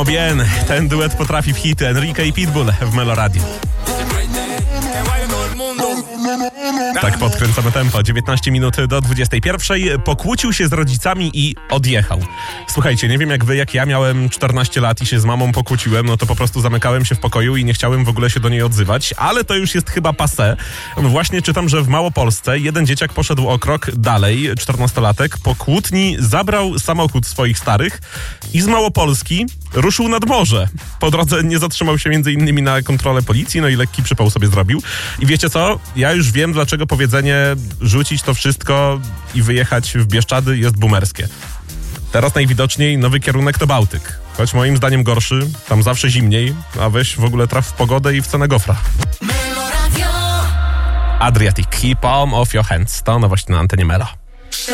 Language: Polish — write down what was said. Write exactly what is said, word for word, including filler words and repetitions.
Bien, ten duet potrafi w hity. Enrique i Pitbull w Melo Radio. Tak podkręcamy tempo. dziewiętnaście minut do dwudziestej pierwszej. Pokłócił się z rodzicami i odjechał. Słuchajcie, nie wiem jak wy, jak ja miałem czternaście lat i się z mamą pokłóciłem, no to po prostu zamykałem się w pokoju i nie chciałem w ogóle się do niej odzywać, ale to już jest chyba passé. Właśnie czytam, że w Małopolsce jeden dzieciak poszedł o krok dalej, czternastolatek, po kłótni zabrał samochód swoich starych i z Małopolski ruszył nad morze. Po drodze nie zatrzymał się między innymi na kontrolę policji, no i lekki przypał sobie zrobił. I wiecie co? Ja już wiem, dlaczego powiedzenie rzucić to wszystko i wyjechać w Bieszczady jest boomerskie. Teraz najwidoczniej nowy kierunek to Bałtyk. Choć moim zdaniem gorszy, tam zawsze zimniej, a weź w ogóle traf w pogodę i w cenę gofra. Adriatic, keep palm off your hands. To nowość na antenie Melo.